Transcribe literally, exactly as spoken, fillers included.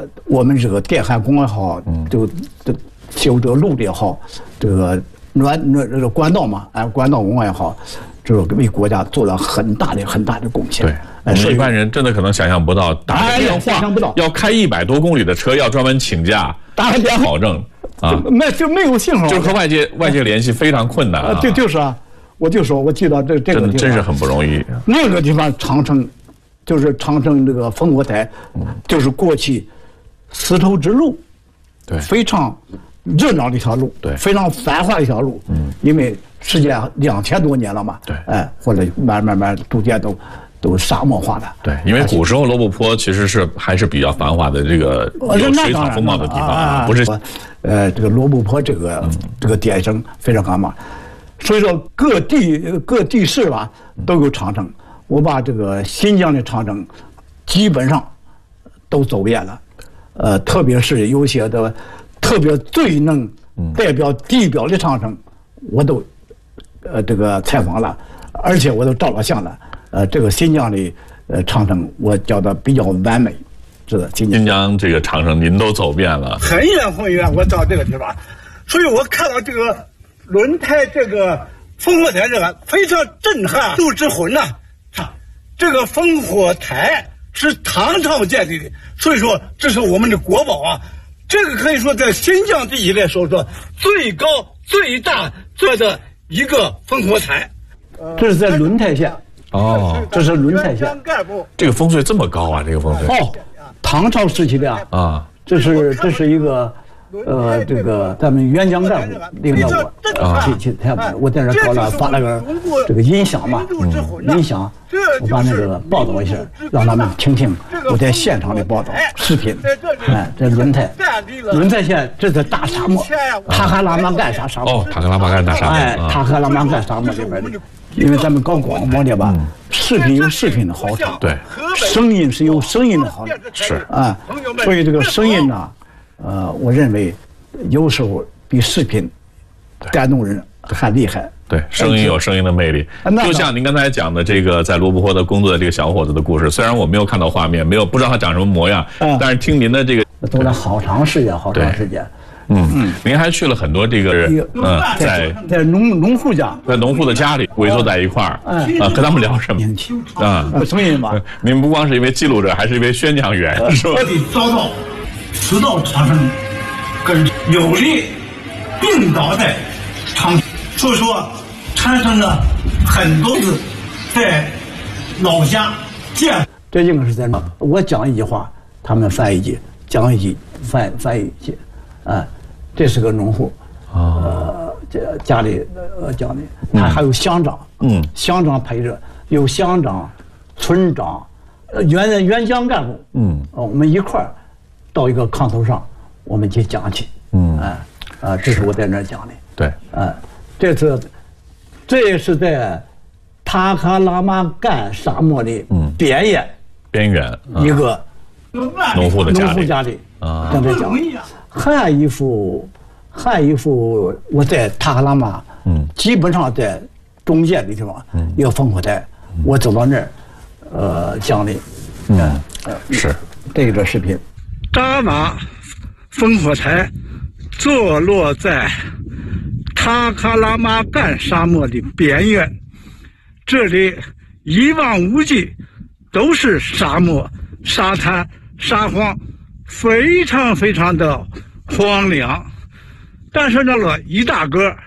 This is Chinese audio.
个我们这个电焊工也好，就这修这个路的也好，这个暖暖这个管道嘛，哎，管道工也好，这个为国家做了很大的很大的贡献。 对，我们一般人真的可能想象不到，打个电话要开一百多公里的车，要专门请假， 打个电话保证啊， 那就没有信号， 就是和外界外界联系非常困难啊。 就就是啊，我就说，我记得这这个地方真是很不容易。 那个地方长城，就是长城这个烽火台，就是过去丝绸之路， 对， 非常热闹的一条路， 对， 非常繁华的一条路。嗯，因为时间两千多年了嘛， 对， 哎，或者慢慢慢逐渐都都沙漠化了。 对，因为古时候罗布泊其实是还是比较繁华的，这个有水草丰茂的地方啊，不是。 呃，这个罗布泊这个这个点上非常繁华，所以说各地各地市吧都有长城。我把这个新疆的长城基本上都走遍了，呃，特别是有些的特别最能代表地表的长城，我都呃这个采访了，而且我都照了相了。呃，这个新疆的呃长城，我觉得比较完美。是的，新疆新疆这个长城您都走遍了， 很远很远，我到这个地方，所以我看到这个轮胎这个烽火台这个非常震撼，入之魂呐、啊。这个烽火台是唐朝建立的，所以说这是我们的国宝啊。这个可以说在新疆地区来说说最高最大最的一个烽火台。 这是在轮台县哦， 这是轮台县。 这个烽燧这么高啊，这个烽燧。 哦。唐朝时期的啊，这是这是一个，呃，这个咱们援疆干部领导我啊，去去台湾，我在这搞了发了个这个音响嘛，嗯，音响，我把那个报道一下，让他们听听我在现场的报道视频。哎，这轮台，轮台县这是大沙漠，塔克拉玛干沙沙漠。 哦，塔克拉玛干大沙漠。 哎，塔克拉玛干沙漠里边的。因为咱们搞广播的吧，视频有视频的好处， 对， 声音是有声音的好处， 是啊，所以这个声音呢，呃，我认为有时候比视频感动人还厉害。 对，声音有声音的魅力。就像您刚才讲的这个在罗布泊的工作的这个小伙子的故事，虽然我没有看到画面，没有不知道他长什么模样，但是听您的这个， 走了好长时间，好长时间。 嗯嗯，您还去了很多这个嗯，在在农农户家， 在农户的家里围坐在一块儿，啊，跟他们聊什么啊？ 声音吧。 您不光是一位记录者，还是一位宣讲员，是吧？ 我得遭到直到长城跟有力并倒在长城，所以说产生了很多次在老家见。 这应该是在哪？我讲一句话，他们翻译一句，讲一句翻翻译一句。啊，这是个农户，呃，这家里呃讲的，他还有乡长，嗯，乡长陪着，有乡长、村长，呃，原援疆干部，嗯，呃，我们一块儿到一个炕头上，我们去讲去，嗯，啊，啊，这是我在那儿讲的， 对， 啊，这次，这也是在塔克拉玛干沙漠的边沿， 边缘一个农户的家里， 农户家里啊，正在讲。还一幅，还一幅，我在塔克拉玛，嗯，基本上在中间的地方，嗯，一个烽火台，我走到那儿，呃，讲的， 嗯，是这个视频。 扎马烽火台坐落在塔克拉玛干沙漠的边缘，这里一望无际，都是沙漠、沙滩、沙荒。非常非常的荒凉，但是那个一大个